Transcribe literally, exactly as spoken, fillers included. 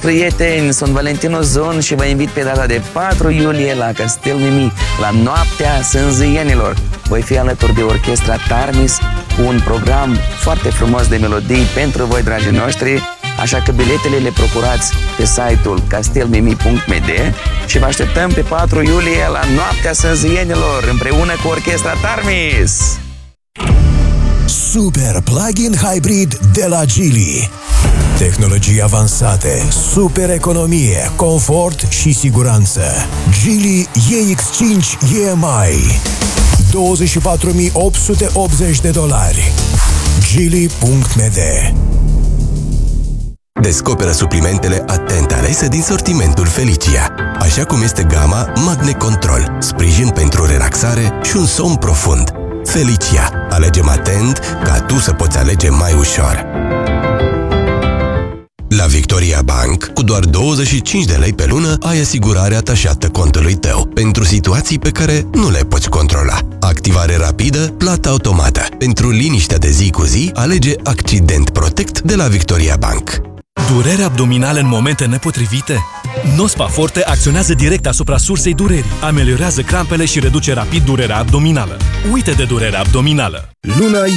prieteni, sunt Valentino Zon și vă invit pe data de patru iulie la Castel Mimi, la Noaptea Sânzienilor. Voi fi alături de orchestra Tarmis cu un program foarte frumos de melodii pentru voi, dragii noștri, așa că biletele le procurați pe site-ul castel mimi punct m d și vă așteptăm pe patru iulie la Noaptea Sânzienilor împreună cu orchestra Tarmis. Super plug-in hybrid de la Geely. Tehnologii avansate, super economie, confort și siguranță. Geely E X cinci E M I. douăzeci și patru mii opt sute optzeci de dolari. geely punct m d. Descoperă suplimentele atent alese din sortimentul Felicia, așa cum este gama Magne Control, sprijin pentru relaxare și un somn profund. Felicia. Alegem atent ca tu să poți alege mai ușor. La Victoria Bank, cu doar douăzeci și cinci de lei pe lună, ai asigurare atașată contului tău pentru situații pe care nu le poți controla. Activare rapidă, plată automată. Pentru liniștea de zi cu zi, alege Accident Protect de la Victoria Bank. Durere abdominală în momente nepotrivite? Nospa Forte acționează direct asupra sursei durerii, ameliorează crampele și reduce rapid durerea abdominală. Uite de durerea abdominală! Luna